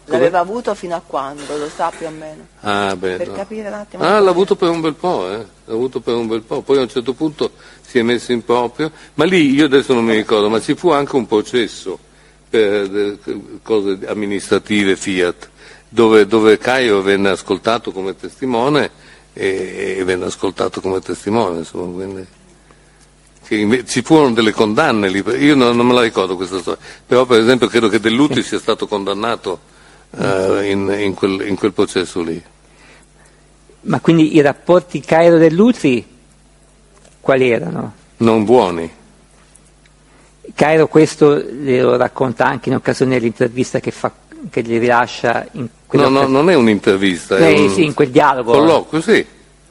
L'aveva avuto fino a quando? Lo sa più o meno? Per capire un attimo. L'ha avuto per un bel po', L'ha avuto per un bel po'. Poi a un certo punto si è messo in proprio. Ma lì, io adesso non mi ricordo, ma ci fu anche un processo per cose amministrative Fiat, dove Caio venne ascoltato come testimone e venne ascoltato come testimone, insomma, quindi ci furono delle condanne lì, io non me la ricordo questa storia, però per esempio credo che Dell'Utri sia stato condannato in quel processo lì. Ma quindi i rapporti Cairo-Dell'Utri quali erano? Non buoni. Cairo questo lo racconta anche in occasione dell'intervista che gli rilascia in No, non è un'intervista, sì, in quel dialogo. Colloquio, sì.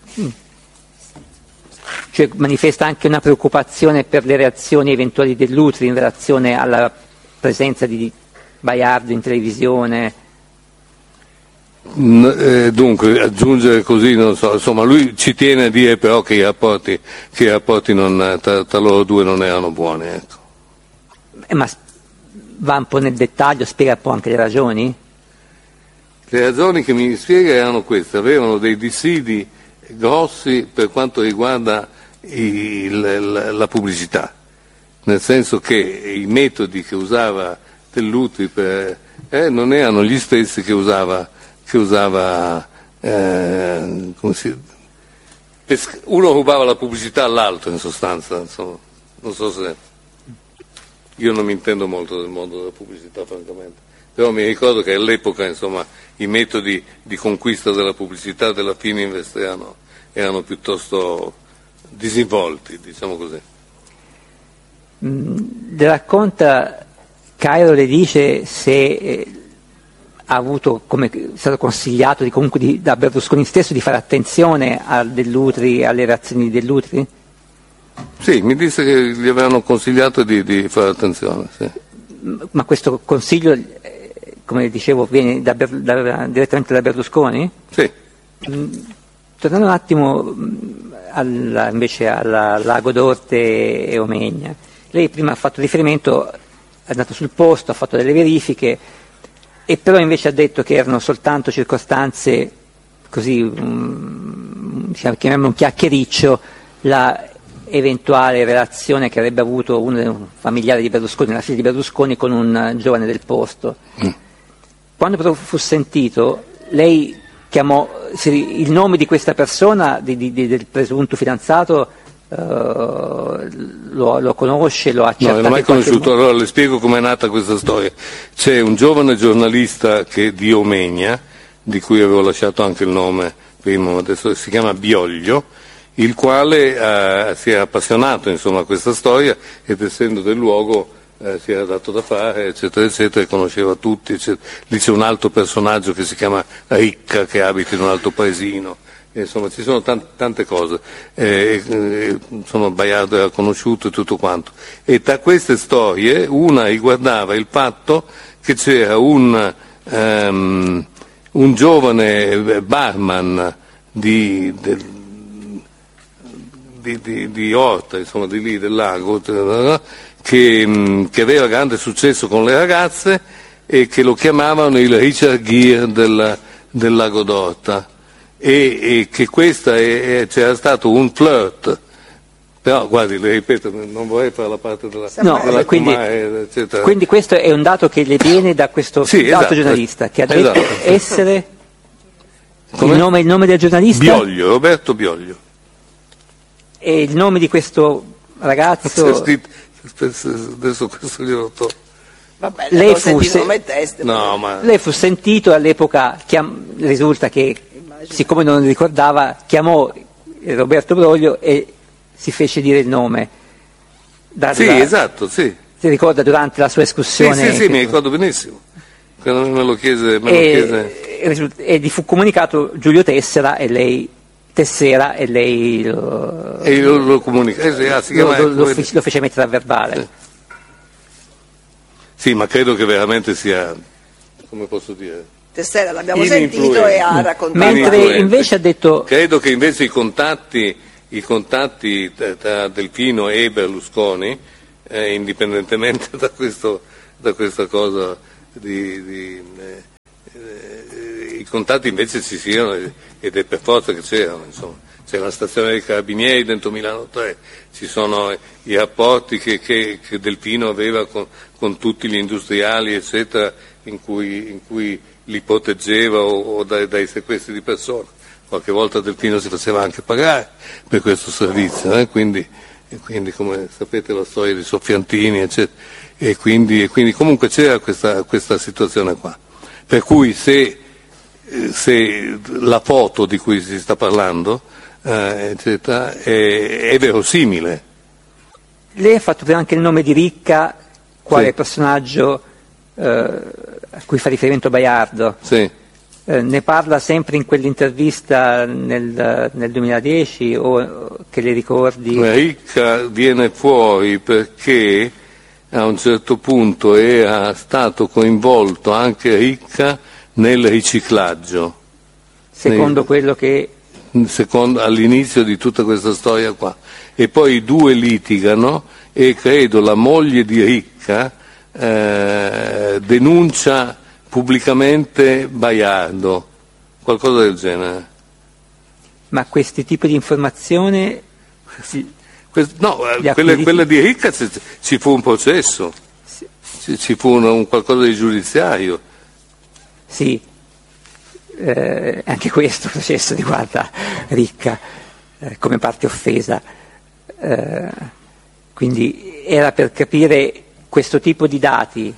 Cioè manifesta anche una preoccupazione per le reazioni eventuali Dell'Utri in relazione alla presenza di Baiardo in televisione. Dunque, aggiungere così, non so, insomma, lui ci tiene a dire però che i rapporti tra loro due non erano buoni, ecco. Ma va un po' nel dettaglio, spiega un po' anche le ragioni? Le ragioni che mi spiega erano queste: avevano dei dissidi grossi per quanto riguarda la pubblicità, nel senso che i metodi che usava Dell'Utri non erano gli stessi che usava uno rubava la pubblicità all'altro, in sostanza, insomma. Non so se io non mi intendo molto del mondo della pubblicità, francamente, però mi ricordo che all'epoca, insomma, i metodi di conquista della pubblicità della Fininvest erano piuttosto disinvolti, diciamo così. Le racconta, Cairo le dice se ha avuto, come è stato consigliato da Berlusconi stesso, di fare attenzione a Dell'Utri, alle reazioni di Dell'Utri? Sì, mi disse che gli avevano consigliato di fare attenzione, sì. Ma questo consiglio, come dicevo, viene direttamente da Berlusconi? Sì. Tornando un attimo invece alla Lago d'Orte e Omegna, lei prima ha fatto riferimento, è andato sul posto, ha fatto delle verifiche, e però invece ha detto che erano soltanto circostanze così, chiamiamolo un chiacchiericcio, la eventuale relazione che avrebbe avuto un familiare di Berlusconi, una figlia di Berlusconi, con un giovane del posto. Quando però fu sentito, lei chiamò il nome di questa persona, del presunto fidanzato, lo conosce, lo ha accertato? No, non l'ho mai conosciuto. Allora le spiego com'è nata questa storia. C'è un giovane giornalista di Omegna, di cui avevo lasciato anche il nome prima, adesso si chiama Bioglio, il quale si era appassionato, insomma, a questa storia, ed essendo del luogo si era dato da fare, eccetera, eccetera, e conosceva tutti, eccetera. Lì c'è un altro personaggio che si chiama Ricca, che abita in un altro paesino, e, insomma, ci sono tante cose, insomma, Baiardo era conosciuto e tutto quanto. E tra queste storie una riguardava il fatto che c'era un giovane barman di Orta, insomma, di lì del lago, che aveva grande successo con le ragazze e che lo chiamavano il Richard Gere del lago d'Orta, e che c'era stato un flirt, però guardi, le ripeto, non vorrei fare la parte della Kumare, eccetera. Quindi questo è un dato che le viene da questo esatto, giornalista che ha detto essere il nome del giornalista? Bioglio, Roberto Bioglio. E il nome di questo ragazzo? Adesso questo glielo tolgo. Vabbè, lei fu sentito all'epoca, risulta che, siccome non ricordava, chiamò Roberto Broglio e si fece dire il nome. Esatto, sì. Si ricorda durante la sua escursione? Sì, mi ricordo benissimo. Quando me lo chiese. E gli fu comunicato Giulio Tessera e lei lo comunica. Lo fece mettere a verbale. Sì, ma credo che veramente sia, come posso dire, Tessera l'abbiamo sentito e ha raccontato. Mentre invece ha detto... Credo che invece i contatti tra Delfino e Berlusconi, indipendentemente da questa cosa I contatti invece ci siano, ed è per forza che c'erano, insomma. C'è la stazione dei Carabinieri dentro Milano 3, ci sono i rapporti che Delfino aveva con tutti gli industriali, eccetera, in cui li proteggeva o dai sequestri di persone. Qualche volta Delfino si faceva anche pagare per questo servizio, quindi come sapete la storia di Soffiantini, eccetera, e quindi comunque c'era questa situazione qua. Per cui se la foto di cui si sta parlando, eccetera, è verosimile. Lei ha fatto anche il nome di Ricca, quale personaggio a cui fa riferimento Baiardo. Sì. Ne parla sempre in quell'intervista nel 2010 o che le ricordi? Ricca viene fuori perché a un certo punto era stato coinvolto anche Ricca nel riciclaggio. Secondo quello che... all'inizio di tutta questa storia qua. E poi i due litigano e credo la moglie di Ricca denuncia pubblicamente Baiardo, qualcosa del genere. Ma questi tipi di informazione... quella di Ricca ci fu un processo, ci fu un qualcosa di giudiziario. Sì, anche questo processo riguarda Ricca come parte offesa. Quindi era per capire questo tipo di dati,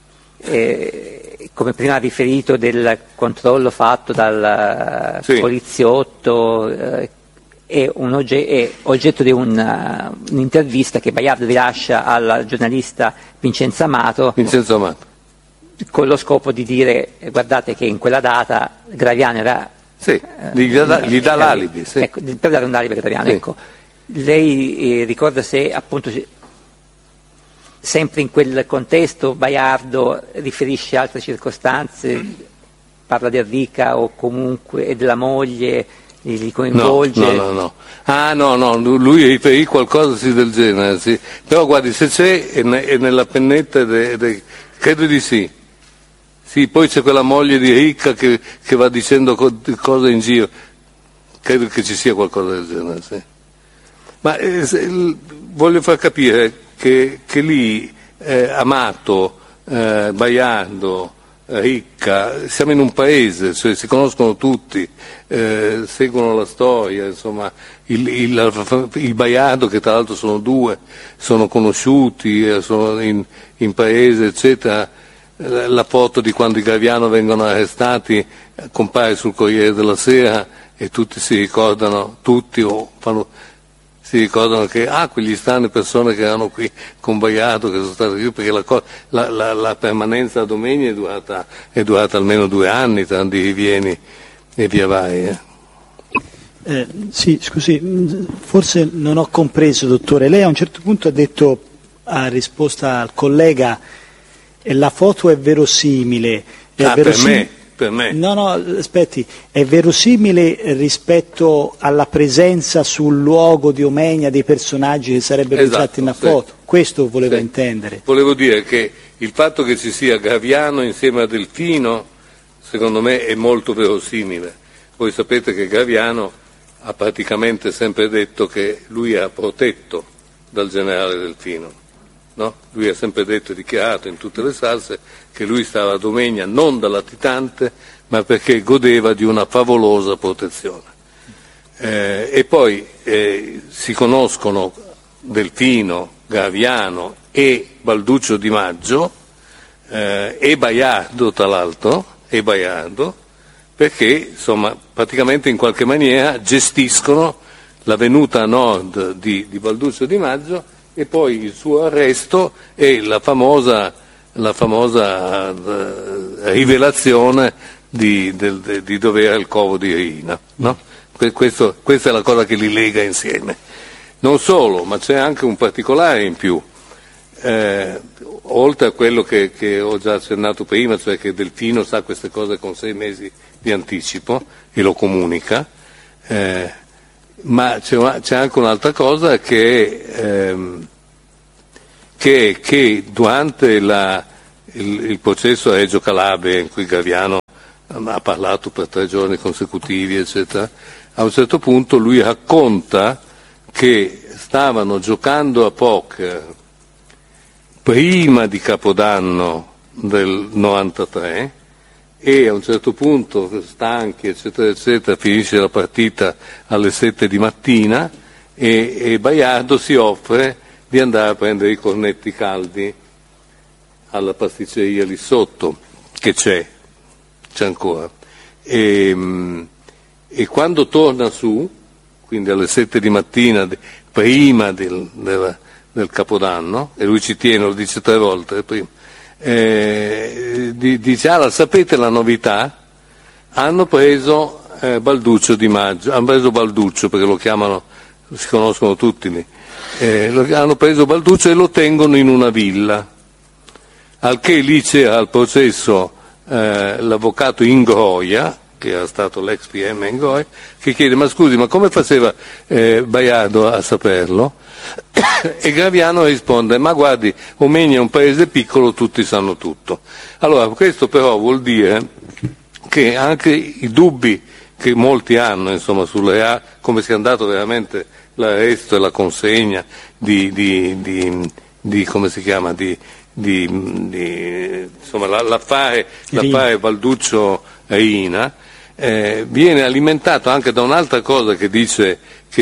come prima riferito del controllo fatto dal poliziotto, è oggetto di un'intervista che Baiardo rilascia al giornalista Vincenzo Amato, con lo scopo di dire guardate che in quella data Graviano era... gli dà l'alibi. Sì. Ecco, per dare un alibi a Graviano. Sì. Ecco. Lei ricorda se appunto sempre in quel contesto Baiardo riferisce altre circostanze, parla di Ricca o comunque della moglie, li coinvolge? No. Ah no, lui riferì qualcosa del genere, sì. Però guardi, se c'è è nella pennetta, credo di sì. Sì, poi c'è quella moglie di Ricca che va dicendo cose in giro. Credo che ci sia qualcosa del genere, sì. Ma voglio far capire che lì Amato, Baiardo, Ricca, siamo in un paese, cioè si conoscono tutti, seguono la storia, insomma, il Baiardo, che tra l'altro sono due, sono conosciuti, sono in paese, eccetera. La foto di quando i Graviano vengono arrestati compare sul Corriere della Sera e tutti si ricordano che quegli strane persone che erano qui con Baiardo, che sono state qui, perché la permanenza a Domegni è durata almeno 2 anni tra di rivieni e via vai. Sì, scusi, forse non ho compreso, dottore. Lei a un certo punto ha detto, a risposta al collega, la foto è verosimile. Per me. No, aspetti, è verosimile rispetto alla presenza sul luogo di Omegna dei personaggi che sarebbero ritratti in una foto. Questo voleva intendere. Volevo dire che il fatto che ci sia Graviano insieme a Delfino, secondo me, è molto verosimile. Voi sapete che Graviano ha praticamente sempre detto che lui era protetto dal generale Delfino. No? Lui ha sempre detto e dichiarato in tutte le salse che lui stava a Domegna non da latitante, ma perché godeva di una favolosa protezione. E poi si conoscono Delfino, Graviano e Balduccio Di Maggio e Baiardo, tra l'altro, perché insomma praticamente in qualche maniera gestiscono la venuta a nord di Balduccio Di Maggio e poi il suo arresto e la famosa rivelazione di dove era il covo di Rina, no? Questa è la cosa che li lega insieme. Non solo, ma c'è anche un particolare in più, oltre a quello che ho già accennato prima, cioè che Delfino sa queste cose con 6 mesi di anticipo e lo comunica, ma c'è anche un'altra cosa che durante il processo a Reggio Calabria, in cui Graviano ha parlato per 3 giorni consecutivi, eccetera. A un certo punto lui racconta che stavano giocando a poker prima di Capodanno del 93 e a un certo punto, stanchi, eccetera, eccetera, finisce la partita alle 7 di mattina e Baiardo si offre di andare a prendere i cornetti caldi alla pasticceria lì sotto, che c'è ancora. E quando torna su, quindi alle 7 di mattina, prima del Capodanno, e lui ci tiene, lo dice 3 volte prima, dice: allora, sapete la novità? Hanno preso Balduccio Di Maggio, hanno preso Balduccio perché lo chiamano, si conoscono tutti lì, hanno preso Balduccio e lo tengono in una villa, al che lì c'era al processo l'avvocato Ingroia, che era stato l'ex PM Ingroia, che chiede: ma scusi, ma come faceva Baiardo a saperlo? E Graviano risponde: ma guardi, Omegna è un paese piccolo, tutti sanno tutto. Allora, questo però vuol dire che anche i dubbi che molti hanno, insomma, come sia andato veramente l'arresto e la consegna di come si chiama, insomma, l'affare Balduccio Rina, viene alimentato anche da un'altra cosa che dice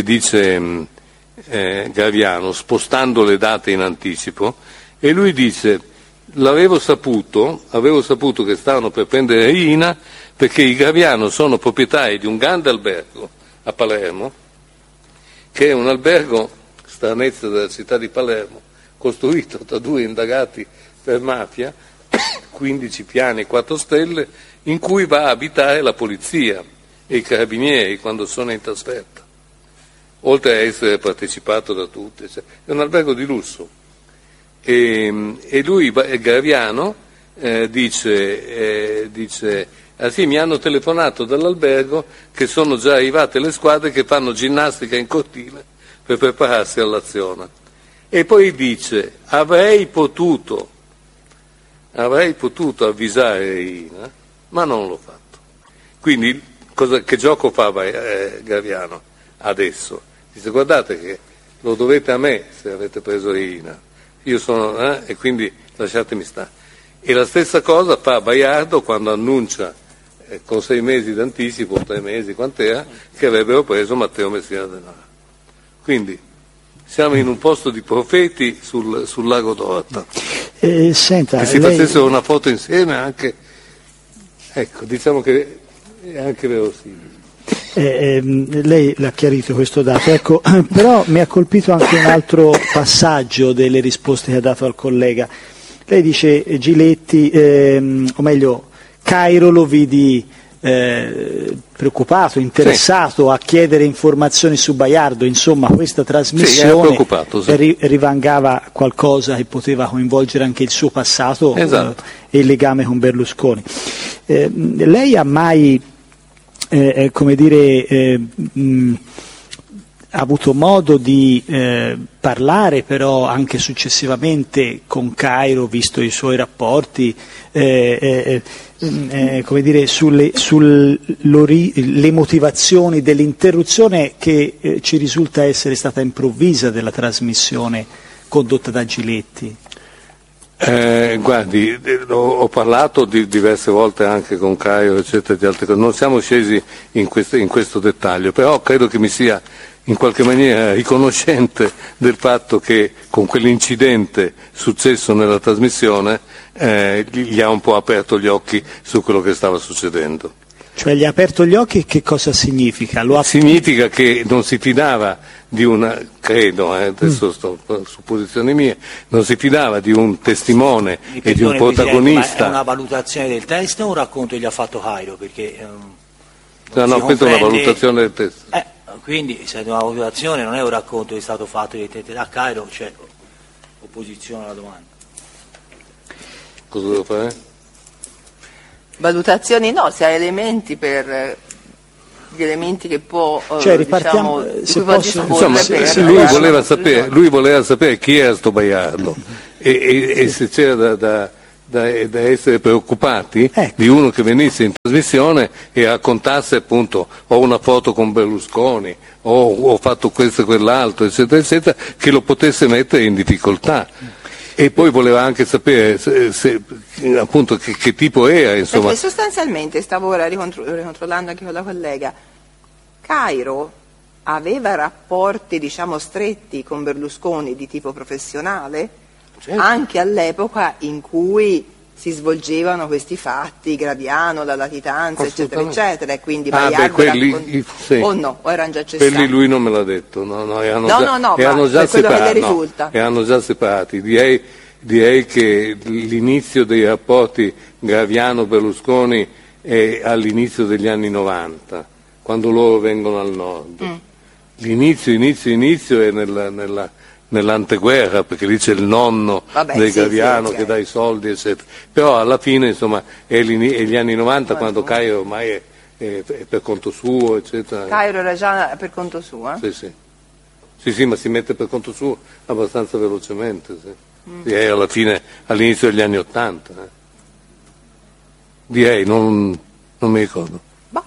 Graviano, spostando le date in anticipo, e lui dice: avevo saputo che stavano per prendere Rina perché i Graviano sono proprietari di un grande albergo a Palermo, che è un albergo, stranezza della città di Palermo, costruito da 2 indagati per mafia, 15 piani e 4 stelle, in cui va a abitare la polizia e i carabinieri quando sono in trasferta, oltre a essere partecipato da tutti. È un albergo di lusso. E lui, Graviano, dice ah sì, mi hanno telefonato dall'albergo che sono già arrivate le squadre che fanno ginnastica in cortile per prepararsi all'azione. E poi dice: avrei potuto avvisare Rina, ma non l'ho fatto. Quindi che gioco fa Graviano adesso? Dice: guardate che lo dovete a me se avete preso Rina, io sono, e quindi lasciatemi stare. E la stessa cosa fa Baiardo quando annuncia con 6 mesi d'anticipo, 3 mesi, quant'era, che avrebbero preso Matteo Messina Denaro. Quindi siamo in un posto di profeti sul lago d'Orta. Senta, che si facessero una foto insieme anche, ecco, diciamo che è anche verosimile. Lei l'ha chiarito questo dato, ecco, però mi ha colpito anche un altro passaggio delle risposte che ha dato al collega. Lei dice Giletti, o meglio Cairo lo vidi preoccupato, interessato a chiedere informazioni su Baiardo, insomma questa trasmissione rivangava qualcosa che poteva coinvolgere anche il suo passato, esatto, e il legame con Berlusconi. Lei ha mai ha avuto modo di parlare però anche successivamente con Cairo, visto i suoi rapporti, sulle motivazioni dell'interruzione che ci risulta essere stata improvvisa della trasmissione condotta da Giletti? Guardi, ho parlato diverse volte anche con Cairo, eccetera, di altre cose. Non siamo scesi in questo dettaglio, però credo che mi sia in qualche maniera riconoscente del fatto che con quell'incidente successo nella trasmissione gli ha un po' aperto gli occhi su quello che stava succedendo. Cioè gli ha aperto gli occhi, che cosa significa? Significa che non si fidava di una, credo, adesso sto su posizioni mie, non si fidava di un testimone e di un protagonista. Ma è una valutazione del testo o un racconto che gli ha fatto Cairo? Perché no, questa è una valutazione del testo. Quindi se è una valutazione non è un racconto che è stato fatto direttamente da Cairo, c'è opposizione alla domanda. Cosa devo fare? Valutazioni no, se ha elementi per gli elementi che può, cioè ripartiamo, lui voleva sapere chi era sto Baiardo e se c'era da essere preoccupati di uno che venisse in trasmissione e raccontasse appunto ho una foto con Berlusconi, ho fatto questo e quell'altro, eccetera, eccetera, che lo potesse mettere in difficoltà. E poi voleva anche sapere appunto che tipo era, insomma. Perché sostanzialmente, stavo ora ricontrollando anche con la collega, Cairo aveva rapporti, diciamo, stretti con Berlusconi di tipo professionale, certo, anche all'epoca in cui si svolgevano questi fatti, Graviano, la latitanza, eccetera, eccetera, e quindi sì. O no, o erano già cessati? Quelli lui non me l'ha detto, erano già separati. Direi che l'inizio dei rapporti Graviano-Berlusconi è all'inizio degli anni 90, quando loro vengono al nord. L'inizio è nell'anteguerra, perché lì c'è il nonno del Graviano che dà i soldi, eccetera. Però alla fine, insomma, è gli anni 90 quando Cairo ormai è per conto suo, eccetera. Cairo era già per conto suo? Sì, ma si mette per conto suo abbastanza velocemente. Sì. Direi alla fine, all'inizio degli anni 80. Direi, non mi ricordo.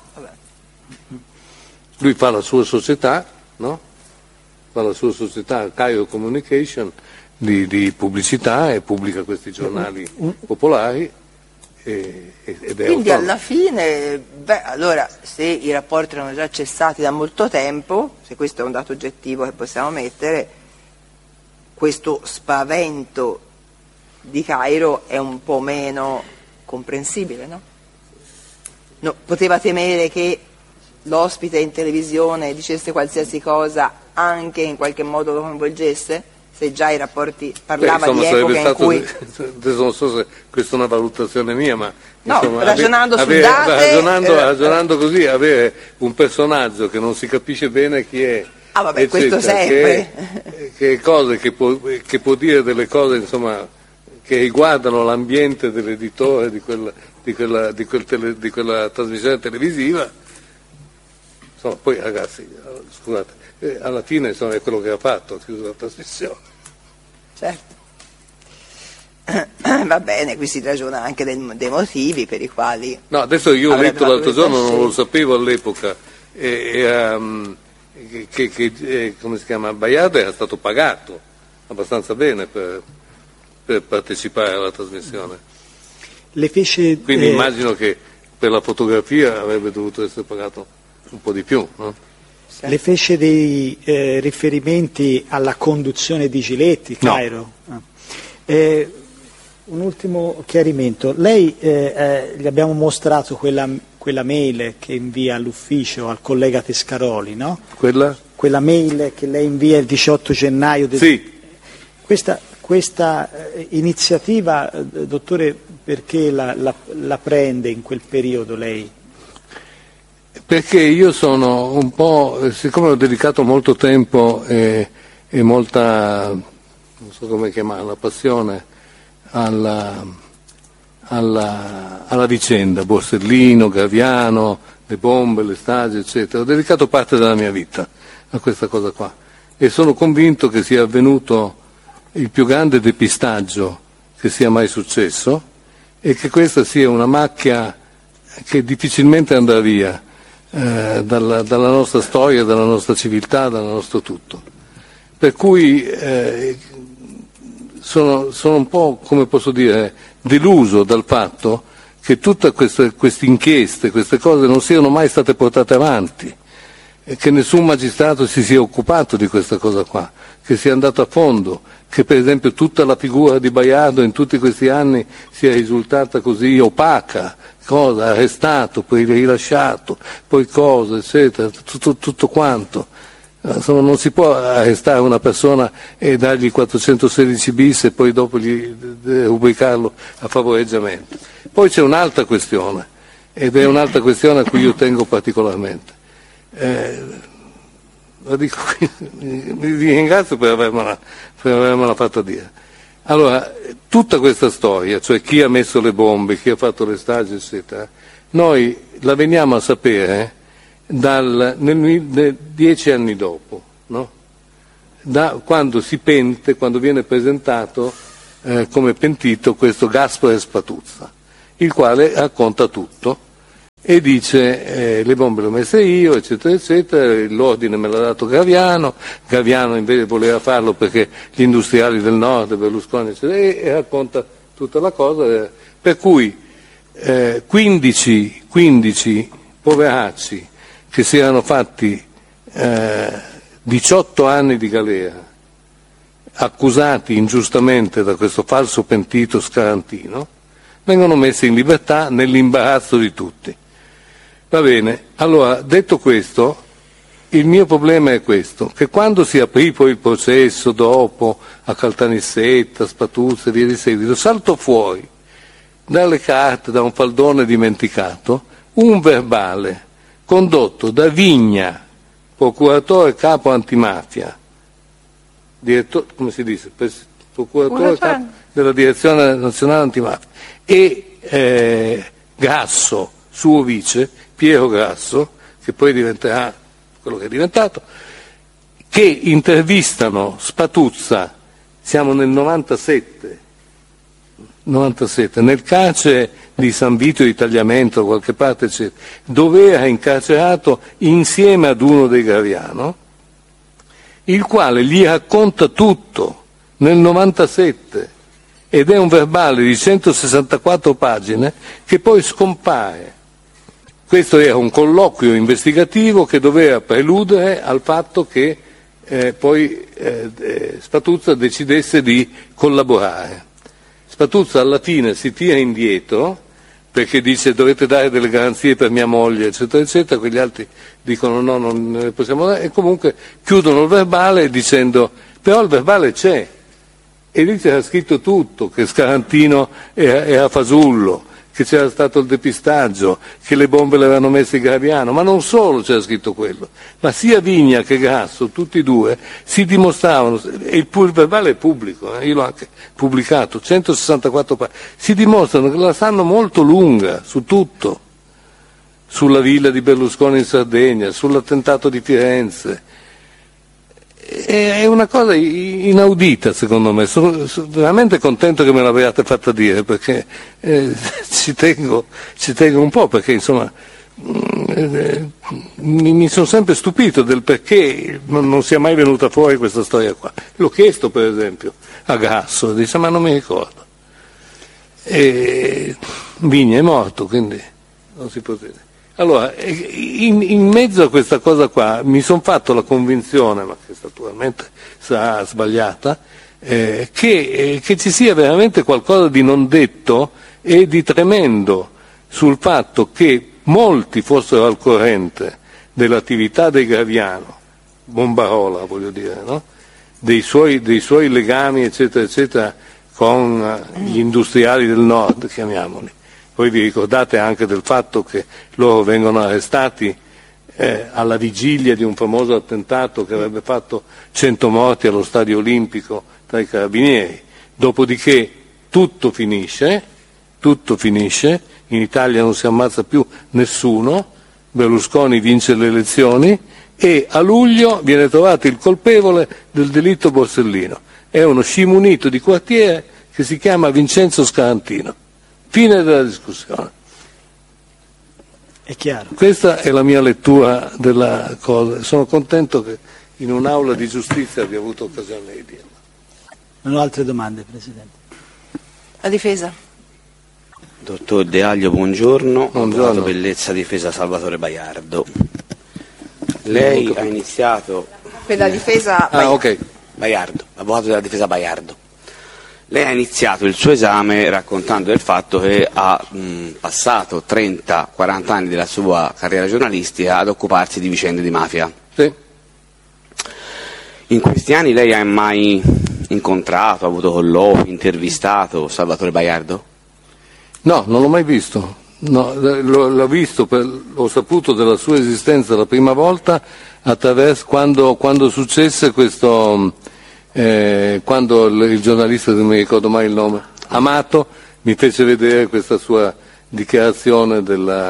Lui fa la sua società, no? Fa la sua società Cairo Communication di pubblicità e pubblica questi giornali popolari ed è quindi alla fine, allora se i rapporti erano già cessati da molto tempo, se questo è un dato oggettivo che possiamo mettere, questo spavento di Cairo è un po' meno comprensibile, no? Poteva temere che l'ospite in televisione dicesse qualsiasi cosa anche in qualche modo lo coinvolgesse? Se già i rapporti parlava di epoca in cui... Adesso non so se questa è una valutazione mia, ma... No, insomma, ragionando su date... Ragionando così, avere un personaggio che non si capisce bene chi è... vabbè, eccetera, questo sempre... che può dire delle cose, insomma, che riguardano l'ambiente dell'editore di quella trasmissione televisiva. Insomma, poi ragazzi, scusate, alla fine insomma, è quello che ha fatto, ha chiuso la trasmissione. Certo. Va bene, qui si ragiona anche dei motivi per i quali... No, adesso io ho letto l'altro giorno, non lo sapevo all'epoca, come si chiama, Bayard era stato pagato abbastanza bene per partecipare alla trasmissione. Quindi immagino che per la fotografia avrebbe dovuto essere pagato un po' di più, no? Le fece dei riferimenti alla conduzione di Giletti, Cairo. No. Un ultimo chiarimento. Lei gli abbiamo mostrato quella mail che invia all'ufficio al collega Tescaroli, no? Quella mail che lei invia il 18 gennaio Sì. Questa iniziativa, dottore, perché la prende in quel periodo lei? Perché io sono un po', siccome ho dedicato molto tempo e molta, non so come chiamarla, passione alla vicenda, Borsellino, Graviano, le bombe, le stragi, eccetera, ho dedicato parte della mia vita a questa cosa qua e sono convinto che sia avvenuto il più grande depistaggio che sia mai successo e che questa sia una macchia che difficilmente andrà via dalla nostra storia, dalla nostra civiltà, dal nostro tutto. Per cui sono un po', come posso dire, deluso dal fatto che tutte queste inchieste, queste cose non siano mai state portate avanti e che nessun magistrato si sia occupato di questa cosa qua, che sia andato a fondo, che per esempio tutta la figura di Baiardo in tutti questi anni sia risultata così opaca, arrestato, poi rilasciato, poi cosa, eccetera, tutto quanto. Insomma, non si può arrestare una persona e dargli 416 bis e poi dopo rubricarlo a favoreggiamento. Poi c'è un'altra questione, ed è un'altra questione a cui io tengo particolarmente. Lo dico qui, vi ringrazio per avermela fatta dire. Allora, tutta questa storia, cioè chi ha messo le bombe, chi ha fatto le stragi, eccetera, noi la veniamo a sapere 10 anni dopo, no? Quando si pente, quando viene presentato come pentito questo Gaspare Spatuzza, il quale racconta tutto e dice le bombe le ho messe io, eccetera, eccetera, l'ordine me l'ha dato Graviano invece voleva farlo perché gli industriali del nord, Berlusconi, eccetera, e racconta tutta la cosa, per cui 15 poveracci che si erano fatti 18 anni di galera, accusati ingiustamente da questo falso pentito Scarantino, vengono messi in libertà nell'imbarazzo di tutti. Va bene, allora detto questo, il mio problema è questo, che quando si aprì poi il processo dopo a Caltanissetta, Spatuzza e via di seguito, saltò fuori dalle carte, da un faldone dimenticato, un verbale condotto da Vigna, procuratore capo antimafia, direttore, come si dice, procuratore capo della direzione nazionale antimafia, e Grasso, suo vice, Piero Grasso, che poi diventerà quello che è diventato, che intervistano Spatuzza, siamo nel 97, nel carcere di San Vito di Tagliamento, qualche parte eccetera, dove era incarcerato insieme ad uno dei Graviano, il quale gli racconta tutto nel 97, ed è un verbale di 164 pagine che poi scompare. Questo era un colloquio investigativo che doveva preludere al fatto che poi Spatuzza decidesse di collaborare. Spatuzza alla fine si tira indietro perché dice dovete dare delle garanzie per mia moglie, eccetera, eccetera, quegli altri dicono no, non ne possiamo dare, e comunque chiudono il verbale dicendo però il verbale c'è, e lì c'era scritto tutto, che Scarantino era fasullo, che c'era stato il depistaggio, che le bombe le avevano messe i Graviano, ma non solo c'era scritto quello, ma sia Vigna che Grasso, tutti e due, si dimostravano, e il verbale è pubblico, io l'ho anche pubblicato, 164 pagine, si dimostrano che la sanno molto lunga su tutto, sulla villa di Berlusconi in Sardegna, sull'attentato di Firenze. È una cosa inaudita secondo me, sono veramente contento che me l'abbiate fatta dire perché ci tengo un po', perché insomma mi sono sempre stupito del perché non sia mai venuta fuori questa storia qua. L'ho chiesto per esempio a Grasso, dice ma non mi ricordo, e Vigna è morto, quindi non si può dire. Allora, in mezzo a questa cosa qua mi sono fatto la convinzione, ma che naturalmente sarà sbagliata, che ci sia veramente qualcosa di non detto e di tremendo sul fatto che molti fossero al corrente dell'attività dei Graviano, Bombarola voglio dire, no? dei suoi legami eccetera eccetera con gli industriali del nord, chiamiamoli. Poi vi ricordate anche del fatto che loro vengono arrestati alla vigilia di un famoso attentato che avrebbe fatto 100 morti allo Stadio Olimpico tra i carabinieri. Dopodiché tutto finisce, in Italia non si ammazza più nessuno, Berlusconi vince le elezioni e a luglio viene trovato il colpevole del delitto Borsellino. È uno scimunito di quartiere che si chiama Vincenzo Scarantino. Fine della discussione. È chiaro. Questa è la mia lettura della cosa. Sono contento che in un'aula di giustizia abbia avuto occasione di dirlo. Non ho altre domande, Presidente. La difesa. Dottor De Aglio, buongiorno. Buongiorno. Bellezza difesa Salvatore Baiardo. Lei ha iniziato... Per la difesa... ok. Baiardo, avvocato della difesa Baiardo. Lei ha iniziato il suo esame raccontando del fatto che ha passato 30-40 anni della sua carriera giornalistica ad occuparsi di vicende di mafia. Sì. In questi anni lei ha mai incontrato, avuto colloqui, intervistato Salvatore Baiardo? No, non l'ho mai visto. No, l'ho visto, ho saputo della sua esistenza la prima volta attraverso quando successe questo... quando il giornalista, non mi ricordo mai il nome, Amato, mi fece vedere questa sua dichiarazione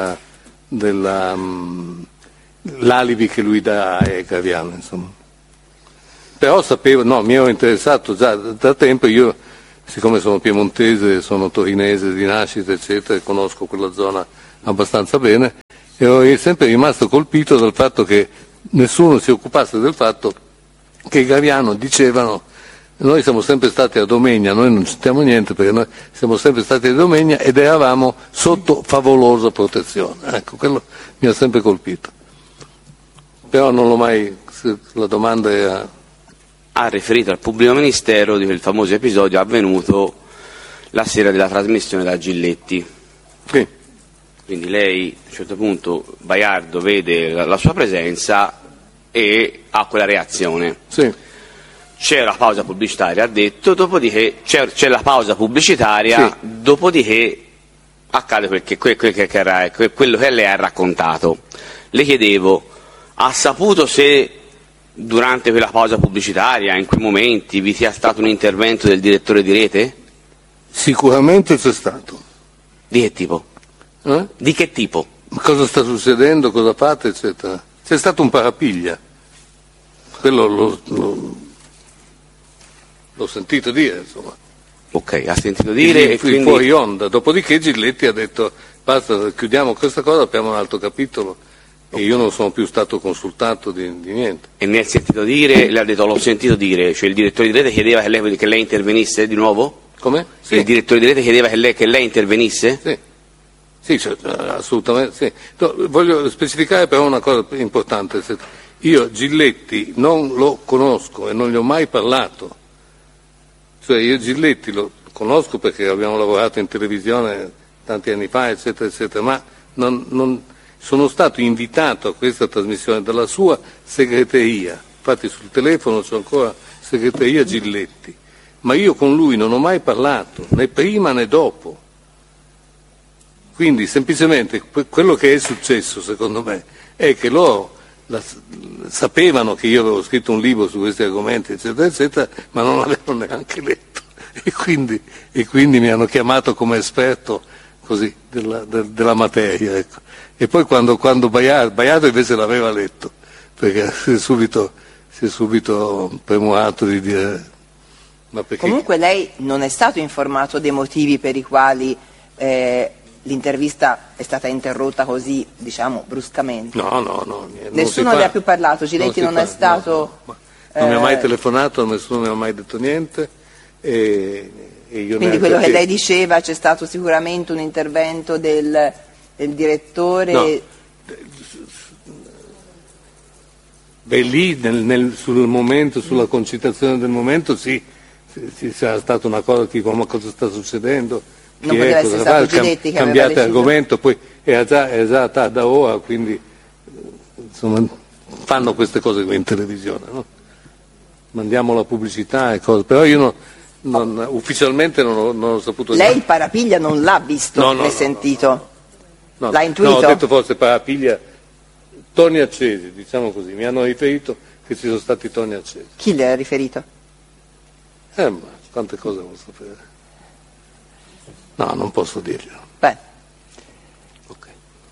l'alibi che lui dà ai Graviano, insomma. Però sapevo, no, mi ero interessato già da tempo, io siccome sono piemontese, sono torinese di nascita, eccetera, e conosco quella zona abbastanza bene, e ero sempre rimasto colpito dal fatto che nessuno si occupasse del fatto che i Gariano dicevano: noi siamo sempre stati a Domegna, noi non c'entriamo niente perché noi siamo sempre stati a Domegna ed eravamo sotto favolosa protezione. Ecco, quello mi ha sempre colpito. Però non l'ho mai, la domanda era... Ha riferito al pubblico ministero di quel famoso episodio avvenuto la sera della trasmissione da Giletti. Sì. Quindi lei, a un certo punto, Baiardo vede la sua presenza e ha quella reazione. Sì. C'è la pausa pubblicitaria, ha detto, dopodiché c'è la pausa pubblicitaria, sì. Dopodiché accade quello che lei ha raccontato. Le chiedevo, ha saputo se durante quella pausa pubblicitaria, in quei momenti, vi sia stato un intervento del direttore di rete? Sicuramente c'è stato. Di che tipo? Di che tipo? Ma cosa sta succedendo, cosa fate, eccetera. C'è stato un parapiglia. Quello l'ho sentito dire, insomma. Ok, ha sentito dire e quindi... fuori onda. Dopodiché Giletti ha detto: basta, chiudiamo questa cosa, apriamo un altro capitolo. E io non sono più stato consultato di niente. E mi ha sentito dire, le ha detto l'ho sentito dire, cioè il direttore di rete chiedeva che lei intervenisse di nuovo? Come? Sì. Il direttore di rete chiedeva che lei intervenisse? Sì. Sì, cioè, assolutamente sì. No, voglio specificare però una cosa importante. Io Giletti non lo conosco e non gli ho mai parlato. Cioè io Giletti lo conosco perché abbiamo lavorato in televisione tanti anni fa, eccetera, eccetera, ma non sono stato invitato a questa trasmissione dalla sua segreteria. Infatti sul telefono c'è ancora segreteria Giletti. Ma io con lui non ho mai parlato, né prima né dopo. Quindi semplicemente quello che è successo, secondo me, è che loro sapevano che io avevo scritto un libro su questi argomenti, eccetera, eccetera, ma non l'avevano neanche letto. E quindi mi hanno chiamato come esperto così della materia. Ecco. E poi quando Baiardo invece l'aveva letto, perché si è subito premurato di dire... Ma perché... Comunque lei non è stato informato dei motivi per i quali l'intervista è stata interrotta così, diciamo, bruscamente. No. Nessuno le ha più parlato, Giletti non è stato... Non mi ha mai telefonato, nessuno mi ha mai detto niente. E io quindi quello che lei diceva, c'è stato sicuramente un intervento del direttore... No. Beh, lì sul momento, sulla concitazione del momento, sì, sarà stata una cosa tipo: ma cosa sta succedendo? Non poteva essere stato Giletti che cambiate argomento, poi è già da ora, quindi insomma fanno queste cose in televisione, no? Mandiamo la pubblicità e cose, però io ufficialmente non ho saputo. Lei il parapiglia non l'ha visto né sentito? No, l'ha intuito? No, ho detto forse parapiglia, toni accesi, diciamo così, mi hanno riferito che ci sono stati toni accesi. Chi le ha riferito? Ma quante cose vuol sapere? No, non posso dirglielo. Beh. Ok.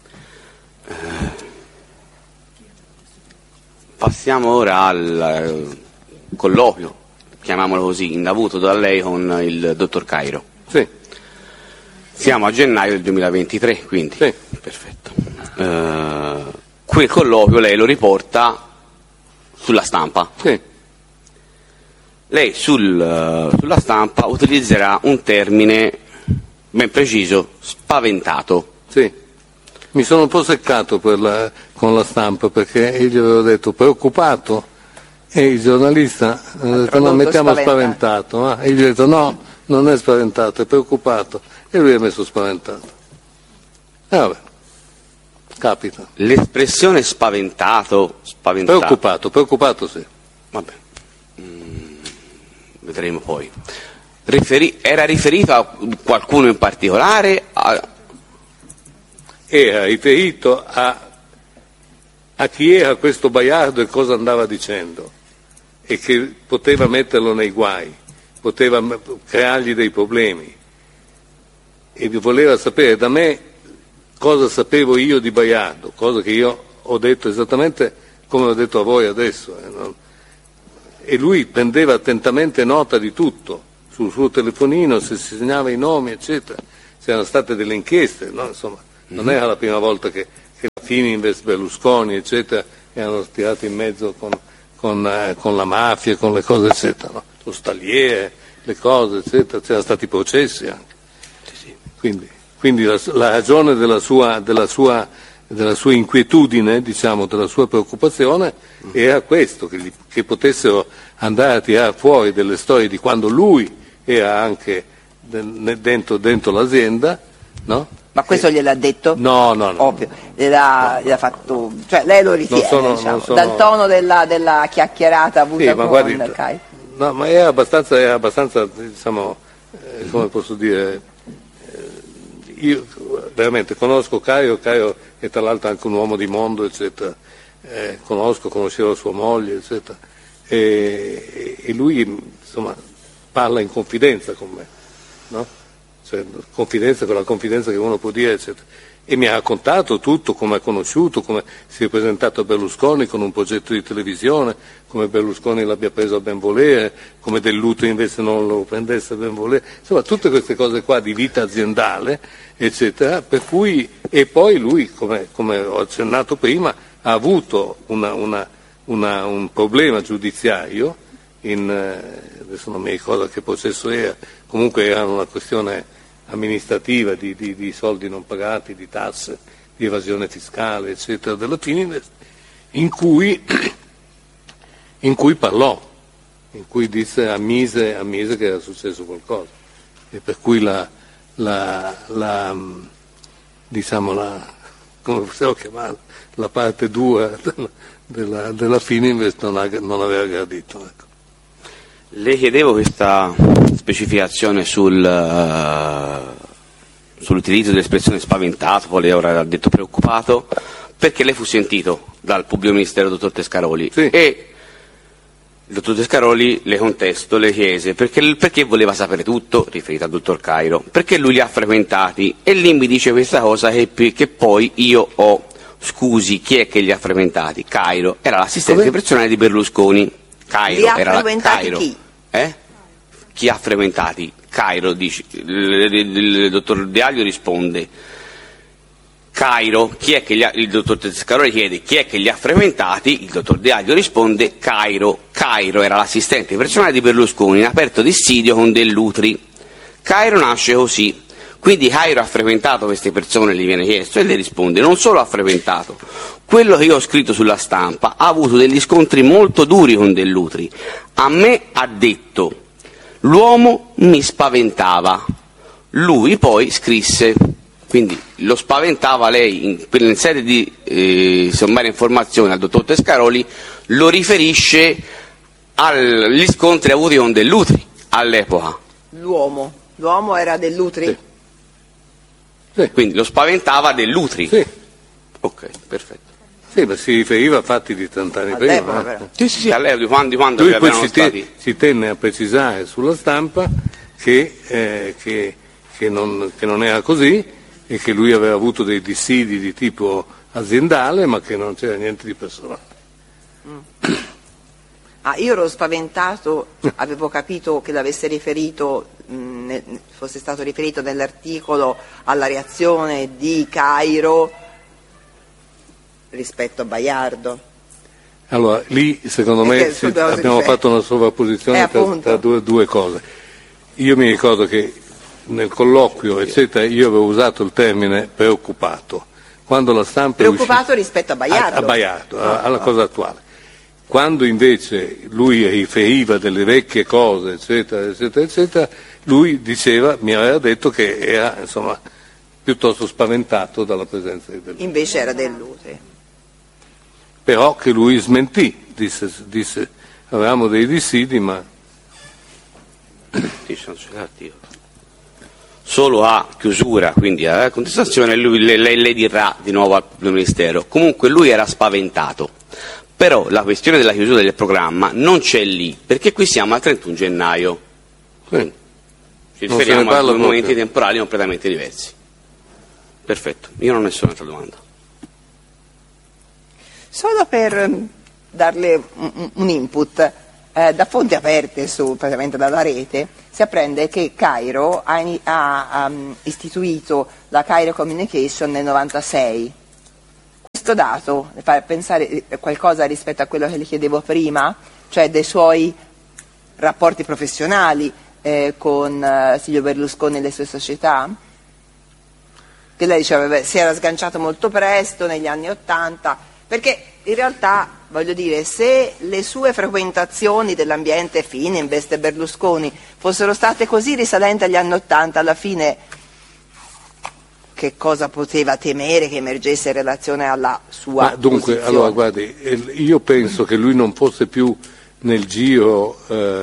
Passiamo ora al colloquio, chiamiamolo così, avuto da lei con il dottor Cairo. Sì. Siamo a gennaio del 2023, quindi. Sì. Perfetto. Quel colloquio lei lo riporta sulla stampa. Sì. Lei sulla stampa utilizzerà un termine ben preciso: spaventato. Sì. Mi sono un po' seccato con la stampa, perché io gli avevo detto preoccupato e il giornalista ha detto no, mettiamo spaventato. E io gli ho detto no, non è spaventato, è preoccupato, e lui ha messo spaventato. E vabbè, capita. L'espressione spaventato. Preoccupato sì. Vabbè, vedremo poi. Era riferito a qualcuno in particolare? Era riferito a chi era questo Baiardo e cosa andava dicendo, e che poteva metterlo nei guai, poteva creargli dei problemi, e voleva sapere da me cosa sapevo io di Baiardo, cosa che io ho detto esattamente come ho detto a voi adesso, e lui prendeva attentamente nota di tutto, sul suo telefonino, se si segnava i nomi, eccetera. C'erano state delle inchieste, no? Insomma, non era la prima volta che la Fininvest, Berlusconi, eccetera, erano tirati in mezzo con la mafia, con le cose, eccetera, no? Lo Staliere, le cose, eccetera, c'erano stati processi anche. Quindi la ragione della sua inquietudine, diciamo, della sua preoccupazione era questo, che potessero andare a tirare fuori delle storie di quando lui era anche dentro l'azienda, no? Ma questo gliel'ha detto? No. Ovvio, gliel'ha fatto, cioè lei lo ritiene, diciamo, dal tono della chiacchierata avuta con Cairo. No, ma era abbastanza, diciamo, come posso dire, io veramente conosco Cairo è tra l'altro anche un uomo di mondo, eccetera, conoscevo sua moglie, eccetera, e lui, insomma, parla in confidenza con me, no? Cioè, confidenza, con la confidenza che uno può dire, eccetera. E mi ha raccontato tutto, come ha conosciuto, come si è presentato a Berlusconi con un progetto di televisione, come Berlusconi l'abbia preso a benvolere, come Dell'Utri invece non lo prendesse a benvolere, insomma tutte queste cose qua di vita aziendale, eccetera, per cui, e poi lui, come ho accennato prima, ha avuto un problema giudiziario, adesso non mi ricordo che processo era, comunque era una questione amministrativa di soldi non pagati, di tasse, di evasione fiscale, eccetera, della Fininvest, in cui parlò, in cui disse, ammise che era successo qualcosa, e per cui come possiamo chiamarla, la parte dura della Fininvest non aveva gradito. Ecco. Le chiedevo questa specificazione sull'utilizzo dell'espressione spaventato, poi lei ora ha detto preoccupato, perché lei fu sentito dal pubblico ministero dottor Tescaroli, sì. E il dottor Tescaroli le chiese perché voleva sapere tutto, riferito al dottor Cairo, perché lui li ha frequentati, e lì mi dice questa cosa che poi io ho, scusi, chi è che li ha frequentati? Cairo, era l'assistente personale di Berlusconi. Cairo, li ha frequentati chi? Chi ha frequentati? Cairo, dice, il dottor De Aglio risponde Cairo, il dottor Tescaroli chiede chi è che li ha frequentati, il dottor De Aglio risponde Cairo era l'assistente personale di Berlusconi in aperto dissidio con Dell'Utri. Cairo nasce così, quindi Cairo ha frequentato queste persone, gli viene chiesto, e lei risponde non solo ha frequentato, quello che io ho scritto sulla stampa ha avuto degli scontri molto duri con Dell'Utri, a me ha detto l'uomo mi spaventava, lui poi scrisse, quindi lo spaventava lei in sede di sommaria informazione al dottor Tescaroli, lo riferisce agli scontri avuti con Dell'Utri all'epoca. L'uomo era Dell'Utri? Sì. Sì. Quindi lo spaventava Dell'Utri? Sì. Ok, perfetto. Sì, ma si riferiva a fatti di 30 anni prima. Sì, all'epoca di quando lui poi si tenne a precisare sulla stampa che non era così, e che lui aveva avuto dei dissidi di tipo aziendale, ma che non c'era niente di personale. Io ero spaventato, avevo capito che l'avesse riferito, fosse stato riferito nell'articolo alla reazione di Cairo rispetto a Baiardo. Allora, lì secondo me abbiamo fatto una sovrapposizione tra due cose. Io mi ricordo che nel colloquio, eccetera, io avevo usato il termine preoccupato. Quando la stampa preoccupato rispetto a Baiardo? A Baiardo, alla cosa attuale. Quando invece lui riferiva delle vecchie cose, eccetera, eccetera, eccetera, lui diceva, mi aveva detto che era, insomma, piuttosto spaventato dalla presenza di Dell'Utri. Invece era Dell'Utri. Però che lui smentì, disse avevamo dei dissidi, ma solo a chiusura, quindi a contestazione, lei dirà di nuovo al Ministero. Comunque lui era spaventato, però la questione della chiusura del programma non c'è lì, perché qui siamo al 31 gennaio. Quindi ci riferiamo a due momenti temporali completamente diversi. Perfetto, io non ho nessun'altra domanda. Solo per darle un input, da fonti aperte praticamente dalla rete, si apprende che Cairo ha istituito la Cairo Communication nel 96. Questo dato le fa pensare qualcosa rispetto a quello che le chiedevo prima, cioè dei suoi rapporti professionali con Silvio Berlusconi e le sue società? Che lei diceva si era sganciato molto presto negli anni '80, perché in realtà, voglio dire, se le sue frequentazioni dell'ambiente Fininvest e Berlusconi fossero state così risalenti agli anni '80, alla fine che cosa poteva temere che emergesse in relazione alla sua dunque, posizione? allora, guardi, io penso che lui non fosse più nel giro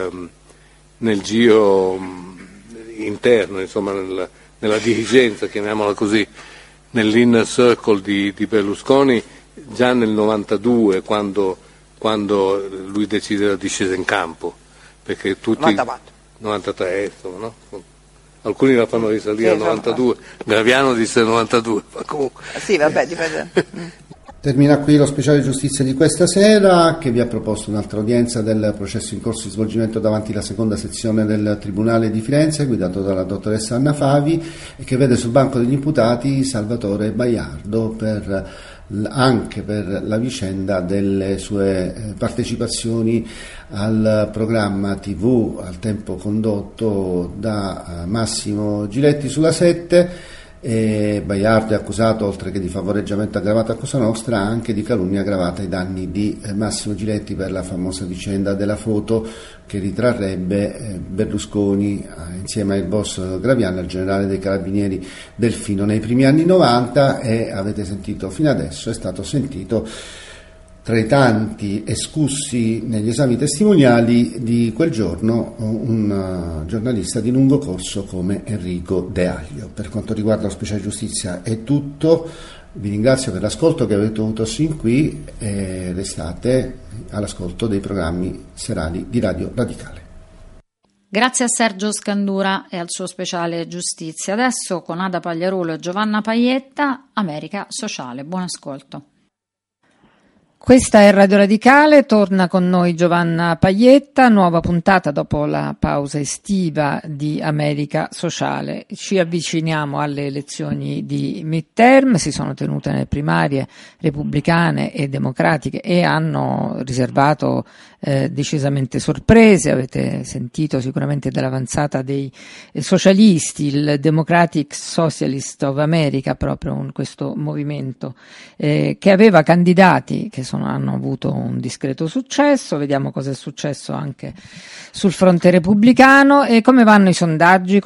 interno, insomma, nella dirigenza, chiamiamola così, nell'inner circle di Berlusconi già nel 92, quando lui decise la discesa in campo, perché tutti 93, insomma, no? Alcuni la fanno risalire al 92, Graviano disse 92, ma comunque. Sì, vabbè, dipende. Termina qui lo speciale giustizia di questa sera, che vi ha proposto un'altra udienza del processo in corso di svolgimento davanti alla seconda sezione del Tribunale di Firenze, guidato dalla dottoressa Anna Favi, e che vede sul banco degli imputati Salvatore Baiardo anche per la vicenda delle sue partecipazioni al programma TV al tempo condotto da Massimo Giletti sulla 7. Baiardo è accusato, oltre che di favoreggiamento aggravato a Cosa Nostra, anche di calunnia aggravata ai danni di Massimo Giletti per la famosa vicenda della foto che ritrarrebbe Berlusconi insieme al boss Graviano, al generale dei carabinieri Delfino nei primi anni 90, e avete sentito fino adesso, è stato sentito tra i tanti escussi negli esami testimoniali di quel giorno un giornalista di lungo corso come Enrico De Aglio. Per quanto riguarda lo speciale giustizia è tutto, vi ringrazio per l'ascolto che avete avuto sin qui e restate all'ascolto dei programmi serali di Radio Radicale. Grazie a Sergio Scandura e al suo speciale giustizia. Adesso con Ada Pagliarulo e Giovanna Paietta, America Sociale. Buon ascolto. Questa è Radio Radicale, torna con noi Giovanna Paietta, nuova puntata dopo la pausa estiva di America Sociale. Ci avviciniamo alle elezioni di midterm, si sono tenute nelle primarie repubblicane e democratiche e hanno riservato decisamente sorprese. Avete sentito sicuramente dell'avanzata dei socialisti, il Democratic Socialist of America, proprio questo movimento che aveva candidati che hanno avuto un discreto successo. Vediamo cosa è successo anche sul fronte repubblicano e come vanno i sondaggi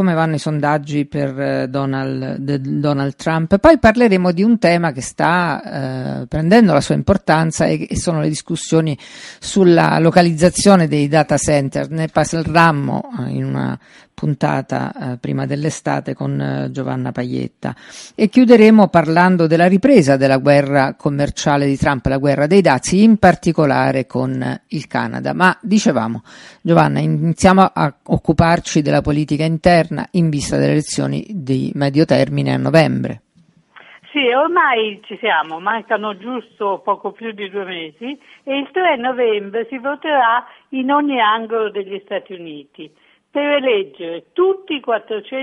per Donald Trump. Poi parleremo di un tema che sta prendendo la sua importanza e sono le discussioni sulla localizzazione dei data center. Ne parlammo in una puntata prima dell'estate con Giovanna Paietta e chiuderemo parlando della ripresa della guerra commerciale di Trump, la guerra dei dazi, in particolare con il Canada. Ma dicevamo, Giovanna, iniziamo a occuparci della politica interna in vista delle elezioni di medio termine a novembre. Sì, ormai ci siamo, mancano giusto poco più di 2 mesi e il 3 novembre si voterà in ogni angolo degli Stati Uniti per eleggere tutti i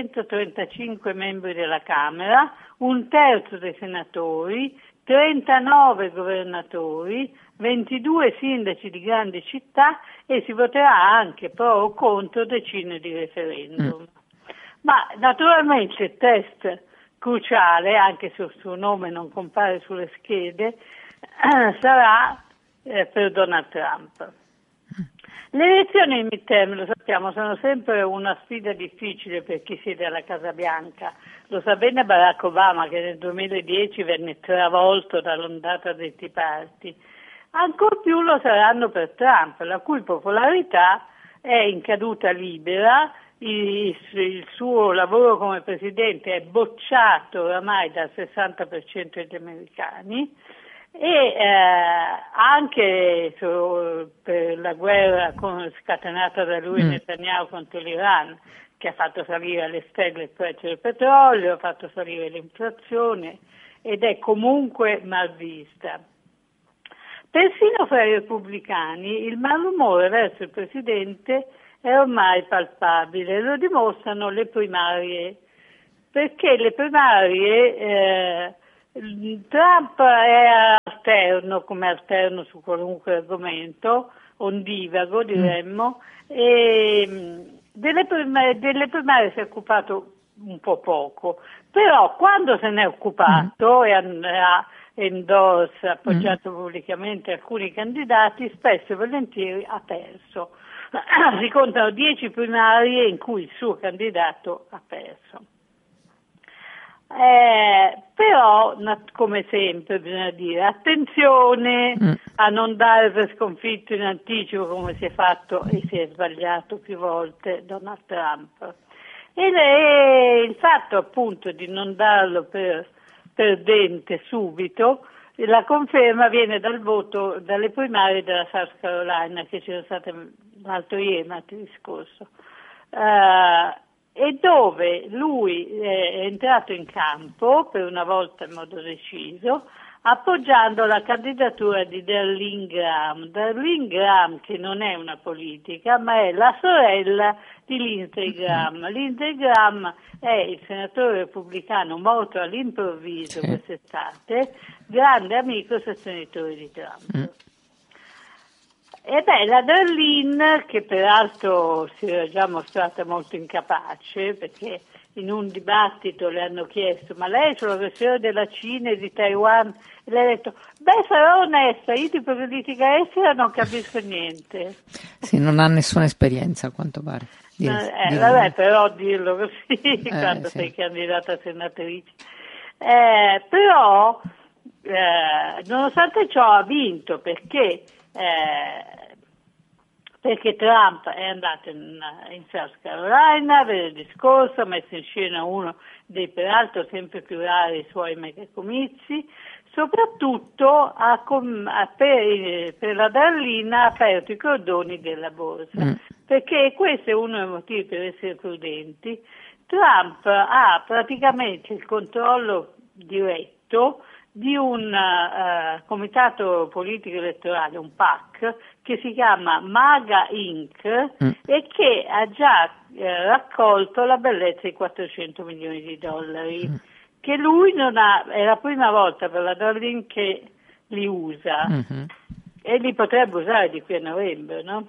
435 membri della Camera, 1/3 dei senatori, 39 governatori, 22 sindaci di grandi città e si voterà anche pro o contro decine di referendum. Ma naturalmente il test cruciale, anche se il suo nome non compare sulle schede, sarà per Donald Trump. Le elezioni in midterm, lo sappiamo, sono sempre una sfida difficile per chi siede alla Casa Bianca. Lo sa bene Barack Obama, che nel 2010 venne travolto dall'ondata dei Tea Party. Ancor più lo saranno per Trump, la cui popolarità è in caduta libera. Il suo lavoro come presidente è bocciato oramai dal 60% degli americani e anche per la guerra scatenata da lui Netanyahu contro l'Iran, che ha fatto salire alle stelle il prezzo del petrolio, ha fatto salire l'inflazione ed è comunque mal vista. Persino fra i repubblicani il malumore verso il Presidente è ormai palpabile, lo dimostrano le primarie, perché le primarie Trump è alterno, come alterno su qualunque argomento, ondivago diremmo, e delle primarie si è occupato un po' poco, però quando se n'è occupato e ha appoggiato pubblicamente alcuni candidati, spesso e volentieri ha perso. Si contano 10 primarie in cui il suo candidato ha perso. Però, come sempre, bisogna dire attenzione a non dare per sconfitto in anticipo, come si è fatto e si è sbagliato più volte Donald Trump. E il fatto appunto di non darlo per perdente subito, la conferma viene dal voto, dalle primarie della South Carolina che ci sono state l'altro ieri, martedì scorso, e dove lui è entrato in campo per una volta in modo deciso, appoggiando la candidatura di Darlene Graham. Darlene Graham, che non è una politica, ma è la sorella di Lindsey Graham. Lindsey Graham è il senatore repubblicano morto all'improvviso quest'estate, grande amico e sostenitore di Trump. E la Darlene, che peraltro si era già mostrata molto incapace, perché in un dibattito le hanno chiesto: ma lei sulla questione della Cina e di Taiwan? E lei ha detto: sarò onesta, io di politica estera non capisco niente. Sì, non ha nessuna esperienza a quanto pare. Vabbè, però dirlo così quando sei candidata a senatrice. Però nonostante ciò ha vinto perché Trump è andato in South Carolina venerdì scorso, ha messo in scena uno dei peraltro sempre più rari suoi megacomizi, soprattutto per la Darlene ha aperto i cordoni della borsa, perché questo è uno dei motivi per essere prudenti. Trump ha praticamente il controllo diretto di un comitato politico elettorale, un PAC, che si chiama MAGA Inc. E che ha già raccolto la bellezza di $400 milioni, che lui non ha, è la prima volta per la Darlene che li usa, e li potrebbe usare di qui a novembre, no?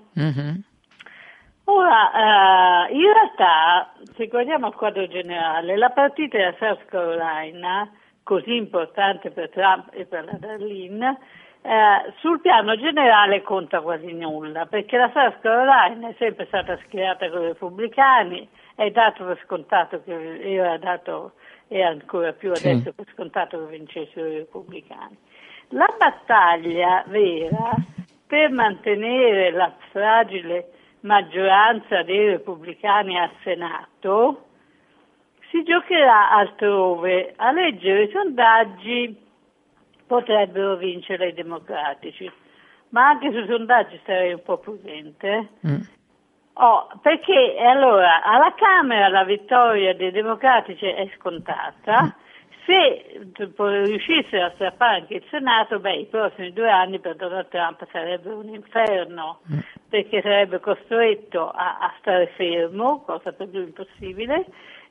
Ora, in realtà, se guardiamo al quadro generale, la partita della South Carolina, così importante per Trump e per la Darlene, sul piano generale conta quasi nulla, perché la South Carolina è sempre stata schierata con i repubblicani, è dato per scontato che era dato, e ancora più adesso per scontato che vincessero i repubblicani. La battaglia vera per mantenere la fragile maggioranza dei repubblicani al Senato si giocherà altrove. A leggere i sondaggi potrebbero vincere i democratici, ma anche sui sondaggi starei un po' prudente. Perché allora alla Camera la vittoria dei democratici è scontata. Se riuscissero a strappare anche il Senato, i prossimi 2 anni per Donald Trump sarebbero un inferno, perché sarebbe costretto a stare fermo, cosa per lui impossibile,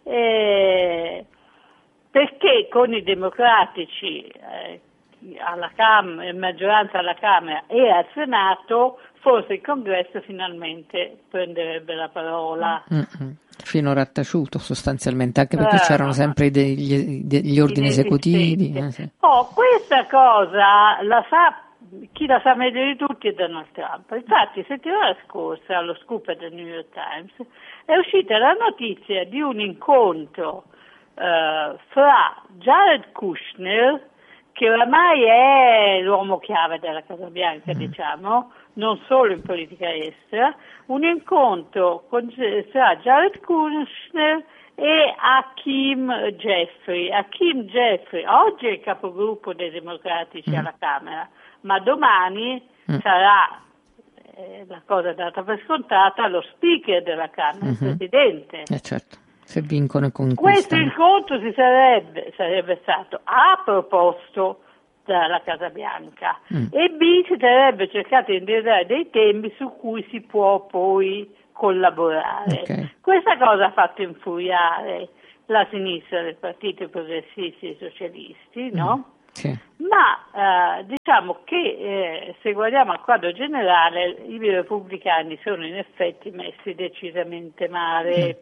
perché con i democratici alla Camera, maggioranza alla Camera e al Senato, forse il Congresso finalmente prenderebbe la parola. Finora taciuto sostanzialmente, anche perché c'erano sempre degli ordini esecutivi. Questa cosa la sa, chi la sa meglio di tutti è Donald Trump. Infatti settimana scorsa allo scoop del New York Times è uscita la notizia di un incontro fra Jared Kushner, che oramai è l'uomo chiave della Casa Bianca, diciamo, non solo in politica estera, un incontro tra Jared Kushner e Hakeem Jeffrey. Hakeem Jeffrey oggi è il capogruppo dei democratici alla Camera, ma domani sarà, la cosa data per scontata, lo speaker della Camera, il presidente. Certo, se vincono e conquistano. Questo incontro sarebbe stato proposto dalla Casa Bianca, e B, si sarebbe cercato di individuare dei temi su cui si può poi collaborare. Okay. Questa cosa ha fatto infuriare la sinistra del Partito Progressisti e Socialisti, no? Sì. Ma diciamo che se guardiamo al quadro generale, i repubblicani sono in effetti messi decisamente male.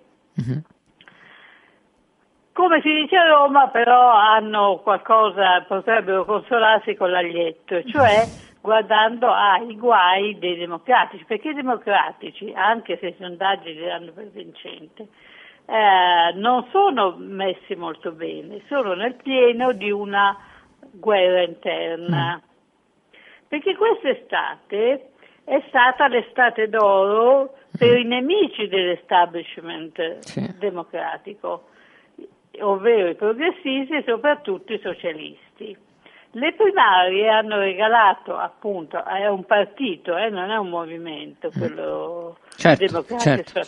Come si dice a Roma, però hanno qualcosa, potrebbero consolarsi con l'aglietto, cioè guardando ai guai dei democratici, perché i democratici, anche se i sondaggi li danno per vincente, non sono messi molto bene, sono nel pieno di una guerra interna, perché quest'estate è stata l'estate d'oro per i nemici dell'establishment democratico, ovvero i progressisti e soprattutto i socialisti. Le primarie hanno regalato, appunto, è un partito, non è un movimento, quello democratico,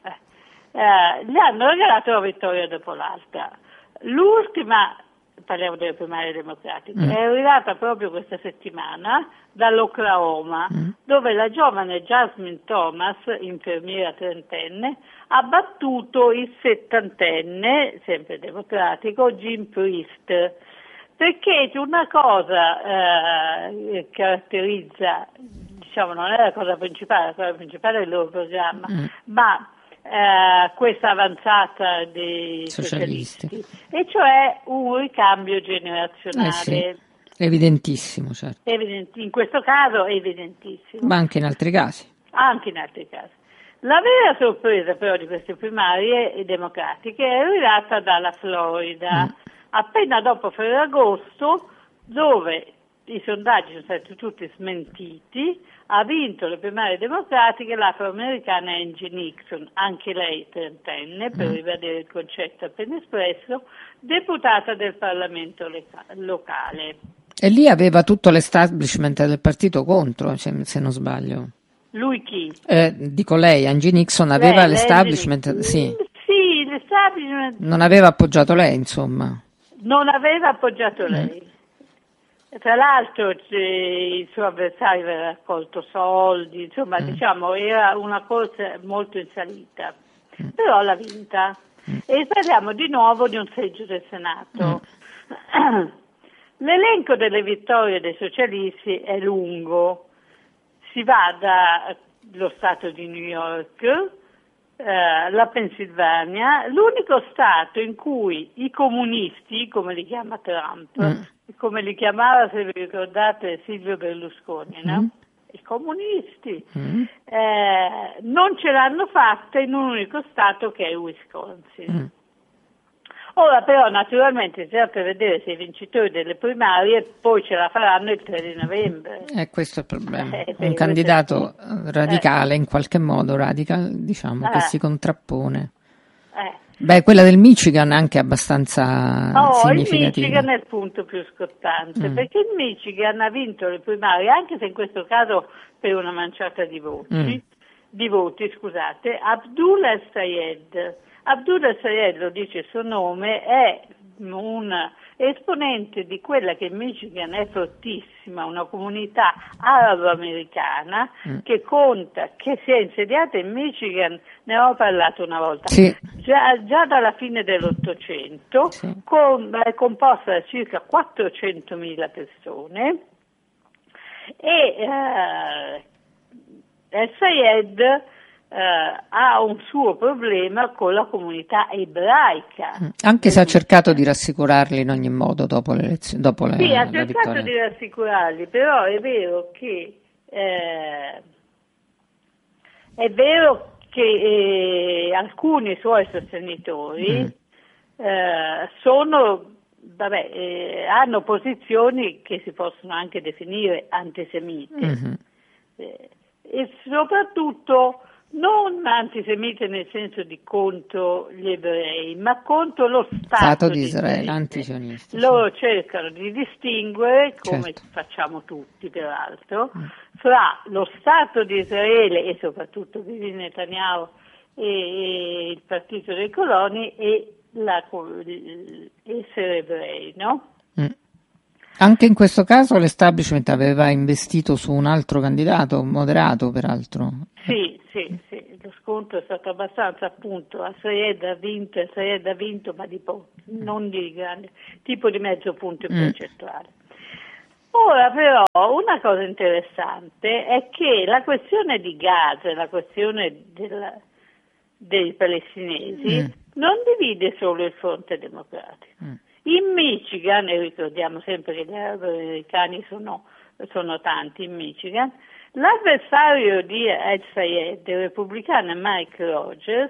gli hanno regalato una vittoria dopo l'altra. L'ultima, parliamo delle primarie democratiche, è arrivata proprio questa settimana dall'Oklahoma, dove la giovane Jasmine Thomas, infermiera trentenne, ha battuto il settantenne, sempre democratico, Jim Priest, perché una cosa caratterizza, diciamo, non è la cosa principale è il loro programma, ma questa avanzata dei socialisti, e cioè un ricambio generazionale. Sì. Evidentissimo, certo. In questo caso è evidentissimo. Ma anche in altri casi. Anche in altri casi. La vera sorpresa però di queste primarie democratiche è arrivata dalla Florida, appena dopo Ferragosto, dove i sondaggi sono stati tutti smentiti. Ha vinto le primarie democratiche l'afroamericana Angie Nixon, anche lei trentenne, per ribadire il concetto appena espresso, deputata del Parlamento locale. E lì aveva tutto l'establishment del partito contro, se non sbaglio. Lui chi? Dico lei, Angie Nixon aveva l'establishment, sì, l'establishment. Non aveva appoggiato lei, insomma. Non aveva appoggiato lei. Tra l'altro il suo avversario aveva raccolto soldi, insomma, diciamo, era una corsa molto in salita, però l'ha vinta. E parliamo di nuovo di un seggio del Senato. L'elenco delle vittorie dei socialisti è lungo, si va dallo Stato di New York, la Pennsylvania, l'unico Stato in cui i comunisti, come li chiama Trump, come li chiamava, se vi ricordate, Silvio Berlusconi, no? I comunisti non ce l'hanno fatta in un unico Stato, che è il Wisconsin. Ora però naturalmente si deve vedere se i vincitori delle primarie poi ce la faranno il 3 di novembre. Questo è il problema. Un candidato radicale, in qualche modo diciamo, che si contrappone. Beh, quella del Michigan è anche abbastanza significativa. Il Michigan è il punto più scottante, perché il Michigan ha vinto le primarie, anche se in questo caso per una manciata di voti, Abdullah el-Sayed. Abdullah el-Sayed, lo dice il suo nome, è un esponente di quella che in Michigan è fortissima, una comunità arabo-americana che conta, che si è insediata in Michigan, ne avevo parlato una volta, già dalla fine dell'Ottocento, è composta da circa 400.000 persone, e el-Sayed ha un suo problema con la comunità ebraica. Anche se ha cercato di rassicurarli in ogni modo dopo la vittoria. Ha cercato di rassicurarli, però è vero che alcuni suoi sostenitori hanno posizioni che si possono anche definire antisemite, e soprattutto non antisemite nel senso di contro gli ebrei, ma contro lo Stato di Israele, antisionista. Loro cercano di distinguere, come facciamo tutti peraltro, fra lo Stato di Israele e soprattutto Bibi Netanyahu e il partito dei coloni e essere ebrei, no? Anche in questo caso l'establishment aveva investito su un altro candidato, moderato peraltro. Sì, lo scontro è stato abbastanza, appunto, Assayed ha vinto, ma di poco, non di grande, tipo di mezzo punto percentuale. Ora però una cosa interessante è che la questione di Gaza, la questione dei palestinesi, non divide solo il fronte democratico. In Michigan, e ricordiamo sempre che gli americani sono tanti in Michigan, l'avversario di Al-Sayed, il repubblicano Mike Rogers,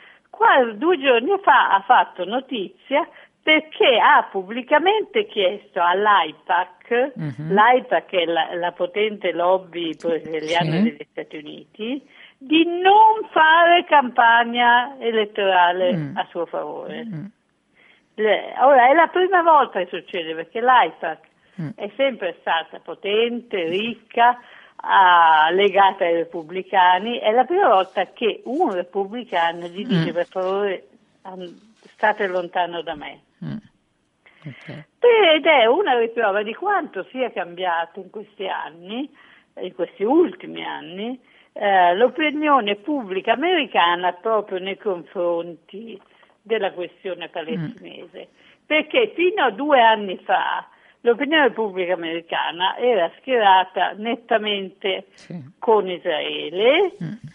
2 giorni fa ha fatto notizia perché ha pubblicamente chiesto all'AIPAC, l'AIPAC è la potente lobby pro-israeliana degli Stati Uniti, di non fare campagna elettorale a suo favore. Ora è la prima volta che succede, perché l'AIPAC è sempre stata potente, ricca, legata ai repubblicani. È la prima volta che un repubblicano gli dice per favore state lontano da me. Okay. Ed è una riprova di quanto sia cambiato in questi anni, in questi ultimi anni, l'opinione pubblica americana proprio nei confronti della questione palestinese, perché fino a 2 anni fa l'opinione pubblica americana era schierata nettamente con Israele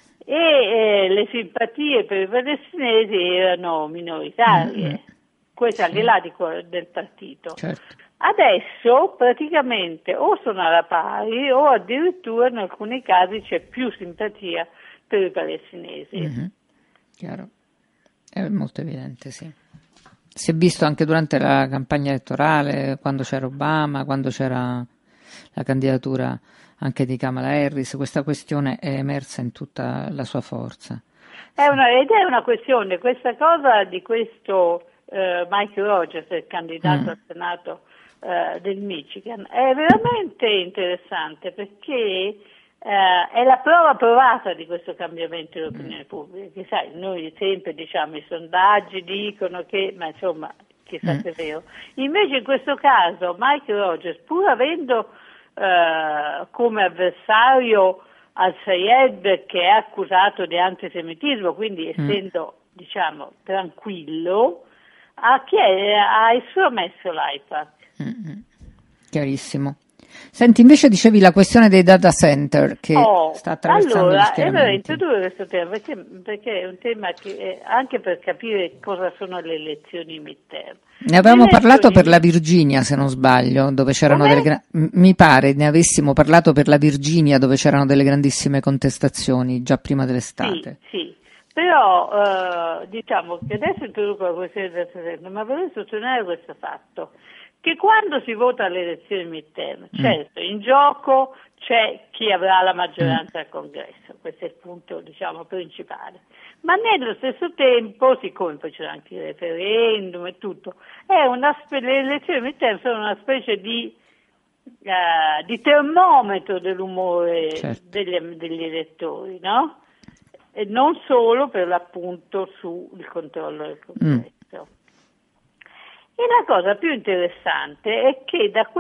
e le simpatie per i palestinesi erano minoritarie, questo al di là del partito. Certo. Adesso praticamente o sono alla pari o addirittura in alcuni casi c'è più simpatia per i palestinesi. Chiaro. È molto evidente, sì. Si è visto anche durante la campagna elettorale, quando c'era Obama, quando c'era la candidatura anche di Kamala Harris, questa questione è emersa in tutta la sua forza. Ed è una questione, questa cosa di questo Mike Rogers, il candidato al Senato del Michigan, è veramente interessante perché è la prova provata di questo cambiamento dell'opinione pubblica, che sai, noi sempre diciamo i sondaggi dicono che, ma insomma chissà se è vero. Invece in questo caso Mike Rogers, pur avendo come avversario Al-Sayed, che è accusato di antisemitismo, quindi essendo diciamo tranquillo, ha estromesso l'AIPAC. Chiarissimo. Senti, invece dicevi la questione dei data center che sta attraversando gli schieramenti. Allora, introdurre questo tema perché è un tema che anche per capire cosa sono le elezioni midterm. Ne avevamo parlato per la Virginia, se non sbaglio, dove c'erano mi pare ne avessimo parlato per la Virginia, dove c'erano delle grandissime contestazioni già prima dell'estate. Sì. Però diciamo che adesso introduco la questione del data center, ma vorrei sottolineare questo fatto, che quando si vota alle elezioni midterm, certo, in gioco c'è chi avrà la maggioranza al congresso, questo è il punto diciamo principale, ma nello stesso tempo, siccome poi c'è anche il referendum e tutto, le elezioni midterm sono una specie di termometro dell'umore degli elettori, no? E non solo per l'appunto sul controllo del congresso. E la cosa più interessante è che da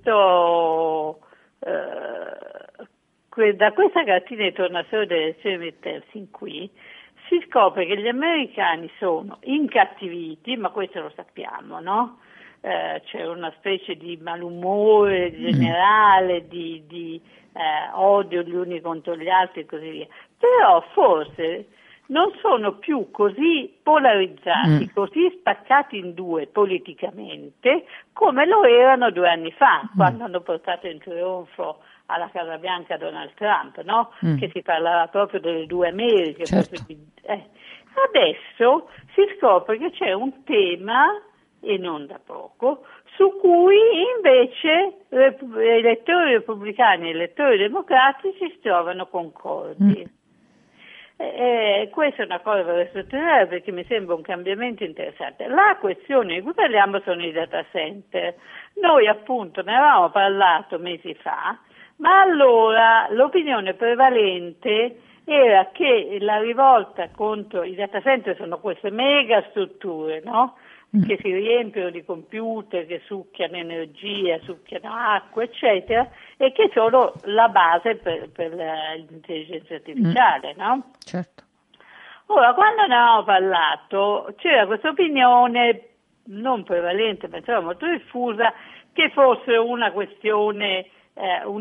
questa cartina di tornasole delle elezioni midterm sin qui si scopre che gli americani sono incattiviti, ma questo lo sappiamo, no? C'è una specie di malumore generale, di odio gli uni contro gli altri e così via. Però forse non sono più così polarizzati, così spaccati in due politicamente come lo erano 2 anni fa, quando hanno portato in trionfo alla Casa Bianca Donald Trump, no? Che si parlava proprio delle 2 Americhe. Certo. Adesso si scopre che c'è un tema, e non da poco, su cui invece elettori repubblicani e elettori democratici si trovano concordi. Questa è una cosa da sottolineare perché mi sembra un cambiamento interessante. La questione di cui parliamo sono i data center. Noi appunto ne avevamo parlato mesi fa, ma allora l'opinione prevalente era che la rivolta contro i data center sono queste mega strutture, no? che si riempiono di computer, che succhiano energia, succhiano acqua, eccetera, e che sono la base per l'intelligenza artificiale, no? Certo. Ora, quando ne avevamo parlato, c'era questa opinione non prevalente, ma insomma molto diffusa, che fosse una questione